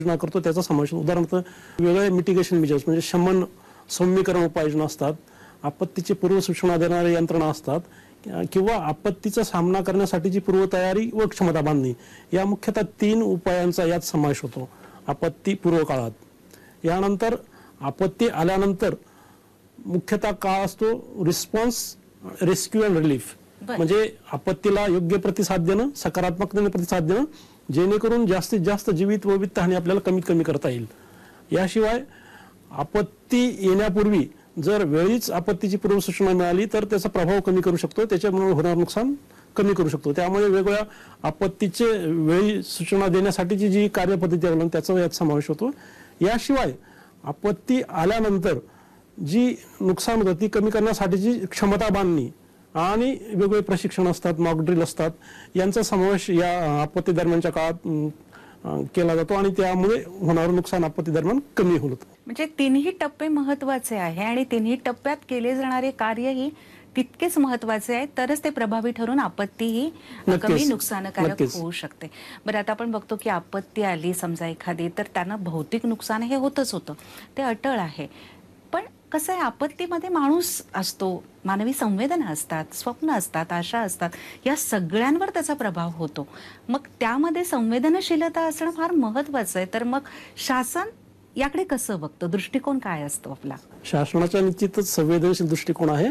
योजना करतो त्याचा समावेश. उदाहरणार्थ वेगवेगळे मिटिगेशन मेजर्स म्हणजे शमन सौम्यीकरण उपाययोजना असतात, आपत्तीची पूर्वसूचना देणाऱ्या यंत्रणा असतात किंवा आपत्तीचा सामना करण्यासाठीची पूर्वतयारी व क्षमता बांधणी या मुख्यतः 3 उपायांचा यात समावेश होतो आपत्ती पूर्व काळात. यानंतर आपत्ती आल्यानंतर मुख्यतः काळ असतो रिस्पॉन्स, रेस्क्यू अँड रिलीफ. म्हणजे आपत्तीला योग्य प्रतिसाद देणं, सकारात्मकतेने प्रतिसाद देणं जेणेकरून जास्तीत जास्त जीवित व वित्तहानी आपल्याला कमीत कमी करता येईल. याशिवाय आपत्ती येण्यापूर्वी जर वेळीच आपत्तीची पूर्वसूचना मिळाली तर त्याचा प्रभाव कमी करू शकतो, त्याच्यामुळे होणारं नुकसान कमी करू शकतो. त्यामुळे वेगवेगळ्या आपत्तीचे वेळी सूचना देण्यासाठीची जी कार्यपद्धती अवलंबून त्याचा यात समावेश होतो. याशिवाय आपत्ती आल्यानंतर जी नुकसान होतं ती कमी करण्यासाठीची क्षमता बांधणी आणि वेगवेगळे प्रशिक्षण असतात, मॉक ड्रिल असतात, यांचा समावेश या आपत्ती दरम्यानच्या काळात केला जातो आणि त्यामुळे होणारं नुकसान आपत्ती दरम्यान कमी होतं. म्हणजे तिन्ही टप्पे महत्वाचे आहे आणि तिन्ही टप्प्यात केले जाणारे कार्यही तितकेच महत्वाचे आहे, तरच ते प्रभावी ठरून आपत्तीही कमी नुकसानकारक होऊ शकते. बरं, आता आपण बघतो की आपत्ती आली समजा एखादी तर त्यांना भौतिक नुकसान हे होतच होतं, ते अटळ आहे. पण कसं आहे, आपत्तीमध्ये माणूस असतो, मानवी संवेदना असतात, स्वप्न असतात, आशा असतात, या सगळ्यांवर त्याचा प्रभाव होतो. मग त्यामध्ये संवेदनशीलता असणं फार महत्वाचं आहे. तर मग शासन याकडे कसं बघतं, दृष्टिकोन काय असतो आपला? शासनाचा निश्चितच संवेदनशील दृष्टिकोन आहे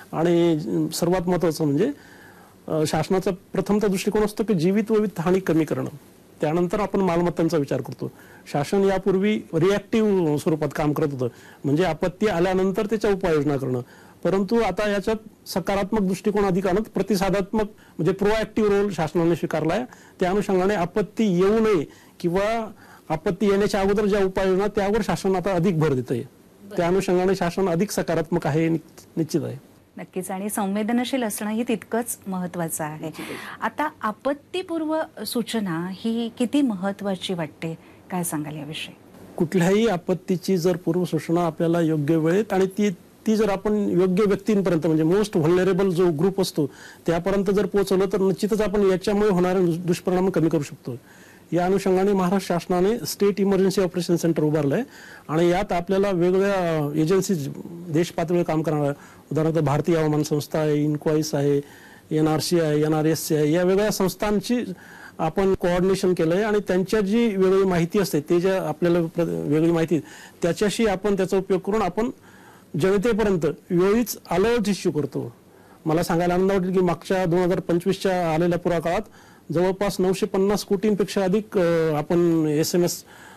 आणि सर्वात महत्वाचं म्हणजे शासनाचा प्रथमचा दृष्टिकोन असतो की जीवित व वित्त हानी कमी करणं. त्यानंतर आपण मालमत्तांचा विचार करतो. शासन यापूर्वी रिॲक्टिव्ह स्वरूपात काम करत होतं, म्हणजे आपत्ती आल्यानंतर त्याच्या उपाययोजना करणं. परंतु आता याच्यात सकारात्मक दृष्टिकोन अधिक आणत प्रतिसादात्मक म्हणजे प्रोॲक्टिव्ह रोल शासनाने स्वीकारला आहे. त्या अनुषंगाने आपत्ती येऊ नये किंवा आपत्ती येण्याच्या अगोदर ज्या उपाययोजना त्यावर शासन आता अधिक भर देत आहे. त्या अनुषंगाने शासन अधिक सकारात्मक आहे, निश्चित आहे. नक्कीच, आणि संवेदनशील असणंही तितकंच महत्वाचं आहे. आता आपत्तीपूर्व सूचना ही किती महत्वाची वाटते, काय सांगाल याविषयी? कुठल्याही आपत्तीची जर पूर्वसूचना आपल्याला योग्य वेळेत आणि ती जर आपण योग्य व्यक्तींपर्यंत म्हणजे मोस्ट व्हलनरेबल जो ग्रुप असतो त्यापर्यंत जर पोहोचवलं तर निश्चितच आपण याच्यामुळे होणारे दुष्परिणाम कमी करू शकतो. या अनुषंगाने महाराष्ट्र शासनाने स्टेट इमर्जन्सी ऑपरेशन सेंटर उभारलं आहे आणि यात आपल्याला वेगवेगळ्या एजन्सीज देश पातळीवर काम करणार, उदाहरणार्थ भारतीय हवामान संस्था आहे, इन्क्वाईस आहे, NRC आहे, NRSC आहे, या वेगवेगळ्या संस्थांची आपण कोऑर्डिनेशन केलंय आणि त्यांच्या जी वेगळी माहिती असते ते ज्या आपल्याला वेगळी माहिती त्याच्याशी आपण त्याचा उपयोग करून आपण जनतेपर्यंत वेळीच अलर्ट इश्यू करतो. मला सांगायला आनंद वाटेल की मागच्या 2025च्या आलेल्या पुरा काळात जवळपास 950 कोटींपेक्षा अधिक आपण SMS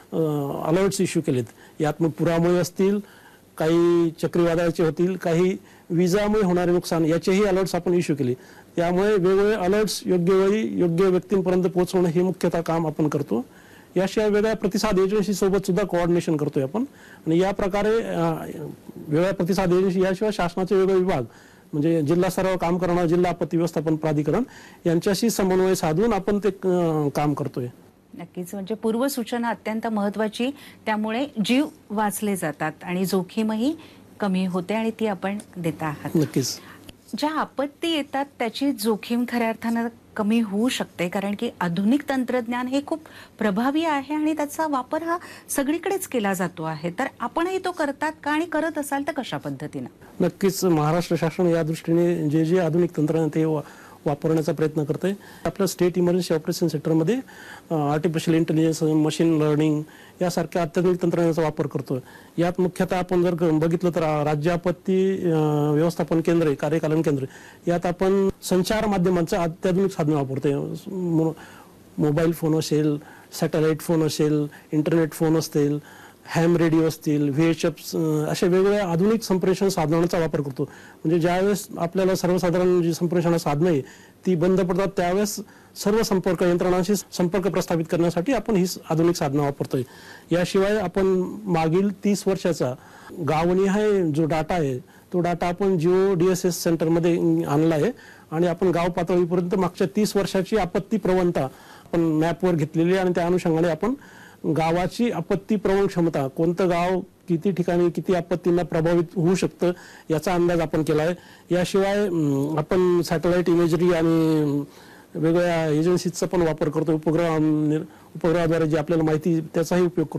अलर्ट्स इश्यू केलेत. यात मग पुरामुळे असतील, काही चक्रीवादळाचे होतील, काही विजामुळे होणारे नुकसान याचेही अलर्ट्स आपण इश्यू केले. त्यामुळे वेगवेगळे अलर्ट्स योग्य वेळी योग्य व्यक्तींपर्यंत पोहोचवणं हे मुख्यतः काम आपण करतो. याशिवाय वेगळ्या प्रतिसाद एजन्सी सोबत सुद्धा कोऑर्डिनेशन करतोय आपण आणि या प्रकारे वेगळ्या प्रतिसाद एजन्सी याशिवाय शासनाचे वेगळे विभाग म्हणजे जिल्हा स्तरावर काम करणारं जिल्हा आपत्ती व्यवस्थापन प्राधिकरण यांच्याशी समन्वय साधून आपण ते काम करतोय. नक्कीच, म्हणजे पूर्वसूचना अत्यंत महत्वाची, त्यामुळे जीव वाचले जातात आणि जोखीमही कमी होते आणि ती आपण देत आहात. नक्कीच, ज्या आपत्ती येतात त्याची जोखीम खऱ्या अर्थानं कमी होऊ शकते, कारण की आधुनिक तंत्रज्ञान हे खूप प्रभावी आहे आणि त्याचा वापर हा सगळीकडेच केला जातो आहे. तर आपणही तो करतात का आणि करत असाल तर कशा पद्धतीनं? नक्कीच, महाराष्ट्र शासन या दृष्टीने जे आधुनिक तंत्रज्ञान ते वापरण्याचा प्रयत्न करते. आपल्या स्टेट इमर्जन्सी ऑपरेशन सेंटरमध्ये आर्टिफिशियल इंटेलिजन्स, मशीन लर्निंग यासारख्या अत्याधुनिक तंत्रज्ञानाचा वापर करतो. यात मुख्यतः आपण जर बघितलं तर राज्य आपत्ती व्यवस्थापन केंद्र, कार्यकालन केंद्र यात आपण संचार माध्यमांचं अत्याधुनिक साधनं वापरतोय. मोबाईल फोन असेल, सॅटेलाइट फोन असेल, इंटरनेट फोन असतील, हॅम रेडिओ असतील, VHF अशा वेगवेगळ्या आधुनिक संप्रेषण साधनांचा वापर करतो. म्हणजे ज्यावेळेस आपल्याला सर्वसाधारण जी संप्रेषण साधनं आहे ती बंद पडतात त्यावेळेस सर्व संपर्क यंत्रणांशी संपर्क प्रस्थापित करण्यासाठी आपण ही आधुनिक साधनं वापरतोय. याशिवाय आपण मागील 30 वर्षाचा गावनिहाय जो डाटा आहे तो डाटा आपण जिओ DSS सेंटरमध्ये आणला आहे आणि आपण गाव पातळीपर्यंत मागच्या 30 वर्षाची आपत्ती प्रवणता आपण मॅपवर घेतलेली आहे आणि त्या अनुषंगाने आपण गावाची आपत्ती प्रवण क्षमता, कोणतं गाव किती ठिकाणी किती आपत्तींना प्रभावित होऊ शकतं याचा अंदाज आपण केला आहे. याशिवाय आपण सॅटेलाइट इमेजरी आणि वेगवेगळ्या एजन्सीजचा पण वापर करतो, उपग्रहाद्वारे जी आपल्याला माहिती त्याचाही उपयोग करतो.